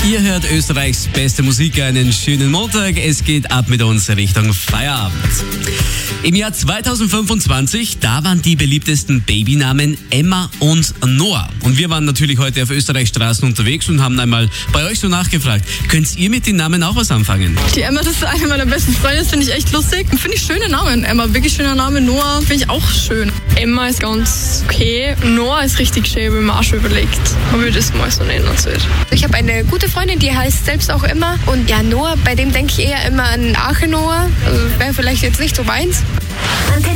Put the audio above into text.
Ihr hört Österreichs beste Musik, einen schönen Montag. Es geht ab mit uns Richtung Feierabend. Im Jahr 2025, da waren die beliebtesten Babynamen Emma und Noah. Und wir waren natürlich heute auf Österreichs Straßen unterwegs und haben einmal bei euch so nachgefragt. Könnt ihr mit den Namen auch was anfangen? Die Emma, das ist eine meiner besten Freunde, das finde ich echt lustig. Finde ich schöne Namen. Emma, wirklich schöner Name. Noah finde ich auch schön. Emma ist ganz okay. Noah ist richtig schön, habe ich mir auch schon überlegt, ob ich das mal so nennen soll. Ich habe eine gute Freundin, die heißt selbst auch Emma. Und ja, Noah, bei dem denke ich eher immer an Arche Noah. Also wäre vielleicht jetzt nicht so meins.